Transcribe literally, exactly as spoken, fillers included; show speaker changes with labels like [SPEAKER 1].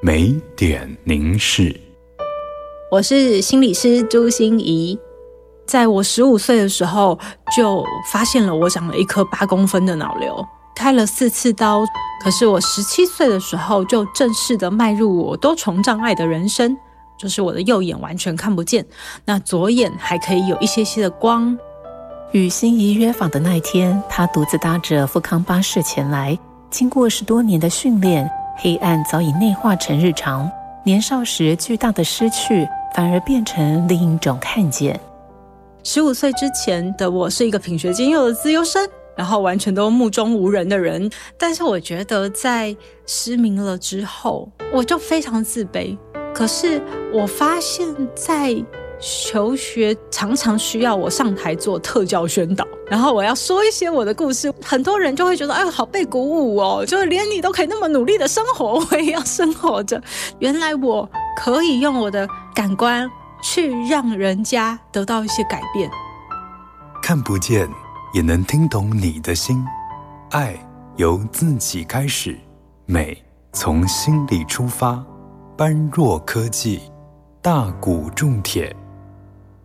[SPEAKER 1] 美点凝视。
[SPEAKER 2] 我是心理师朱心怡，在我十五岁的时候就发现了我长了一颗八公分的脑瘤，开了四次刀。可是我十七岁的时候就正式的迈入我多重障碍的人生，就是我的右眼完全看不见，那左眼还可以有一些些的光。
[SPEAKER 3] 与心怡约访的那一天，他独自搭着富康巴士前来，经过十多年的训练，黑暗早已内化成日常，年少时巨大的失去反而变成另一种看见。
[SPEAKER 2] 十五岁之前的我是一个品学兼优的资优生，然后完全都目中无人的人，但是我觉得在失明了之后，我就非常自卑。可是我发现在求学常常需要我上台做特教宣导，然后我要说一些我的故事，很多人就会觉得哎，好被鼓舞哦，就是连你都可以那么努力的生活，我也要生活着。原来我可以用我的感官去让人家得到一些改变。
[SPEAKER 1] 看不见也能听懂你的心，爱由自己开始，美从心里出发。般若科技，大谷种铁。